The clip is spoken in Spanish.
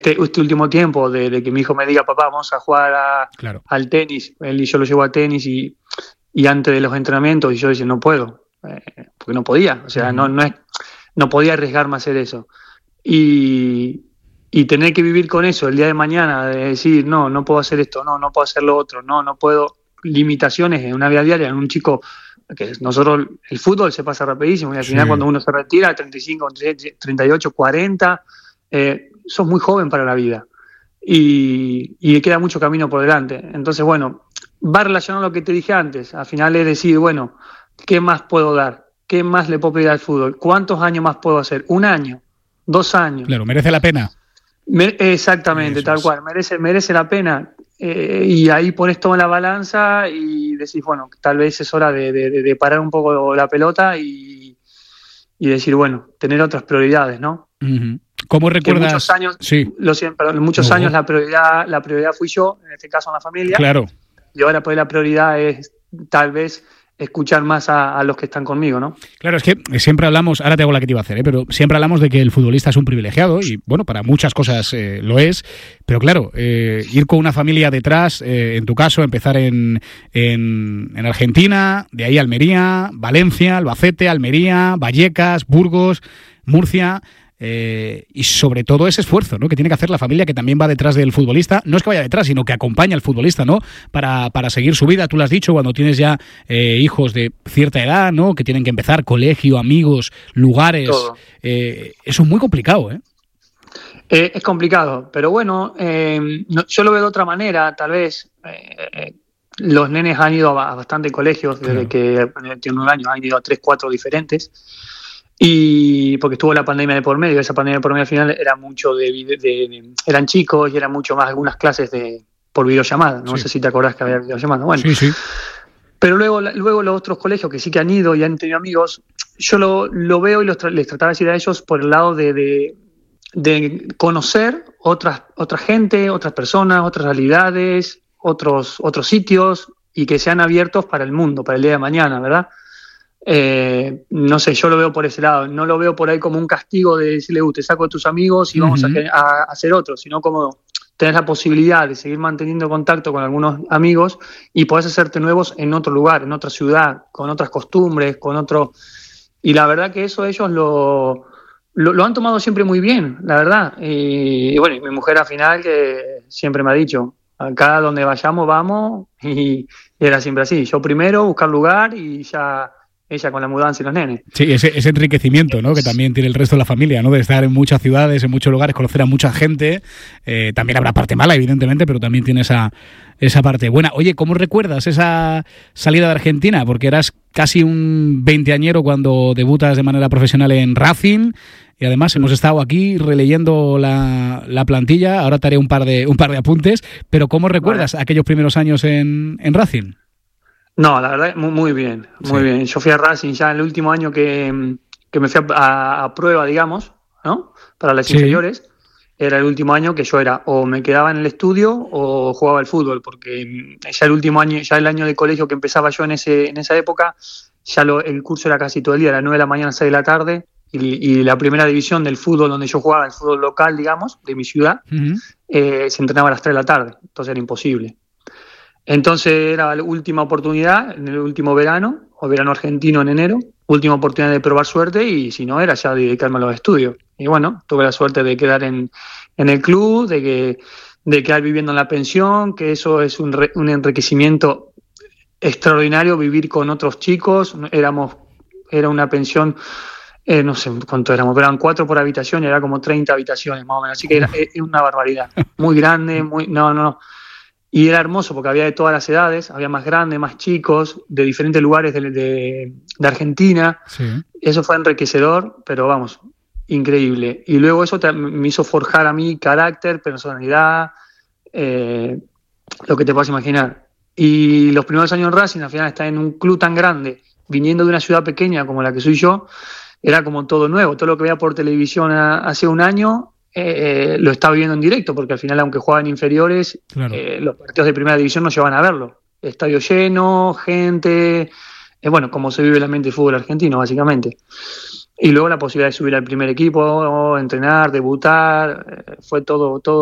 este último tiempo de que mi hijo me diga, papá, vamos a jugar al tenis, él y yo lo llevo a tenis y antes de los entrenamientos, y yo decía, no puedo, porque no podía, o sea, no podía arriesgarme a hacer eso. Y tener que vivir con eso el día de mañana, de decir, no puedo hacer esto, no puedo hacer lo otro, no puedo, limitaciones en una vida diaria, en un chico, que nosotros, el fútbol se pasa rapidísimo, y al final cuando uno se retira, 35, 38, 40, sos muy joven para la vida, y queda mucho camino por delante. Entonces, bueno, va relacionado a lo que te dije antes, al final es decir, bueno, ¿qué más puedo dar? ¿Qué más le puedo pedir al fútbol? ¿Cuántos años más puedo hacer? ¿1 año? 2 años. Claro, merece la pena. Exactamente, eso tal cual, merece la pena. Y ahí pones todo en la balanza y decís, bueno, tal vez es hora de parar un poco la pelota y decir, bueno, tener otras prioridades, ¿no? Uh-huh. ¿Cómo recuerdas? Muchos años, muchos años la prioridad fui yo, en este caso en la familia. Claro. Y ahora pues la prioridad es tal vez escuchar más a los que están conmigo, ¿no? Claro, es que siempre hablamos, ahora te hago la que te iba a hacer, pero siempre hablamos de que el futbolista es un privilegiado y, bueno, para muchas cosas lo es, pero claro, ir con una familia detrás, en tu caso, empezar en Argentina, de ahí Almería, Valencia, Albacete, Almería, Vallecas, Burgos, Murcia... y sobre todo ese esfuerzo, ¿no?, que tiene que hacer la familia que también va detrás del futbolista, no es que vaya detrás, sino que acompaña al futbolista, ¿no?, para seguir su vida. Tú lo has dicho, cuando tienes ya hijos de cierta edad, ¿no?, que tienen que empezar colegio, amigos, lugares, eso es muy complicado, ¿eh? Es complicado, pero bueno, yo lo veo de otra manera, tal vez. Los nenes han ido a bastante colegios desde que tienen un año, han ido a 3, 4 diferentes. Y porque estuvo la pandemia de por medio, esa pandemia de por medio al final era mucho eran chicos y eran mucho más algunas clases por videollamada, no sé si te acordás que había videollamada, bueno. Sí. Pero luego los otros colegios que sí que han ido y han tenido amigos, yo lo veo y les trataba de decir a ellos por el lado de conocer otra gente, otras personas, otras realidades, otros sitios, y que sean abiertos para el mundo, para el día de mañana, ¿verdad? No sé, yo lo veo por ese lado, no lo veo por ahí como un castigo de decirle, te saco de tus amigos y vamos a hacer otro, sino como tener la posibilidad de seguir manteniendo contacto con algunos amigos y podés hacerte nuevos en otro lugar, en otra ciudad, con otras costumbres, con otro... Y la verdad que eso ellos lo han tomado siempre muy bien, la verdad. Y bueno, y mi mujer al final que siempre me ha dicho, acá donde vayamos vamos, y era siempre así, yo primero, buscar lugar y ya... ella con la mudanza y los nenes. Sí, ese enriquecimiento, ¿no?, que también tiene el resto de la familia, ¿no?, de estar en muchas ciudades, en muchos lugares, conocer a mucha gente. También habrá parte mala, evidentemente, pero también tiene esa parte buena. Oye, ¿cómo recuerdas esa salida de Argentina? Porque eras casi un veinteañero cuando debutas de manera profesional en Racing, y además hemos estado aquí releyendo la plantilla. Ahora te haré un par de apuntes, pero ¿cómo recuerdas aquellos primeros años en Racing? No, la verdad, muy bien, muy bien. Yo fui a Racing ya en el último año que me fui a prueba, digamos, ¿no?, para las inferiores. Era el último año que yo o me quedaba en el estudio o jugaba al fútbol, porque ya el último año, ya el año de colegio que empezaba yo en esa época, ya el curso era casi todo el día, a las 9 de la mañana a 6 de la tarde, y la primera división del fútbol donde yo jugaba, el fútbol local, digamos, de mi ciudad, se entrenaba a las 3 de la tarde, entonces era imposible. Entonces era la última oportunidad, en el último verano, o verano argentino en enero, última oportunidad de probar suerte, y si no era ya dedicarme a los estudios. Y bueno, tuve la suerte de quedar en el club, de quedar viviendo en la pensión, que eso es un enriquecimiento extraordinario, vivir con otros chicos. Era una pensión, no sé cuánto éramos, pero eran 4 por habitación y era como 30 habitaciones más o menos, así que era una barbaridad, muy grande, no. Y era hermoso porque había de todas las edades, había más grandes, más chicos, de diferentes lugares de Argentina. Sí. Eso fue enriquecedor, pero vamos, increíble. Y luego eso me hizo forjar a mí carácter, personalidad, lo que te puedas imaginar. Y los primeros años en Racing, al final, estar en un club tan grande, viniendo de una ciudad pequeña como la que soy yo, era como todo nuevo. Todo lo que veía por televisión hace un año, lo estaba viendo en directo, porque al final, aunque juegan inferiores, claro, los partidos de primera división nos llevan a verlo. Estadio lleno, gente, bueno, como se vive el ambiente del fútbol argentino, básicamente. Y luego la posibilidad de subir al primer equipo, entrenar, debutar, fue todo